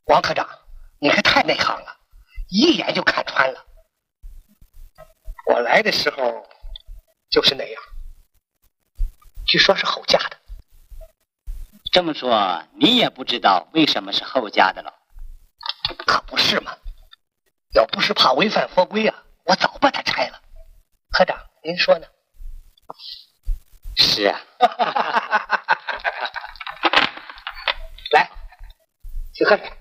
王科长，你可太内行了，一眼就看穿了。我来的时候就是那样，据说是后嫁的。 这么说，你也不知道为什么是后嫁的了？ 可不是嘛！要不是怕违反佛规啊，我早把它拆了。科长，您说呢？ 是啊。 来，去喝点。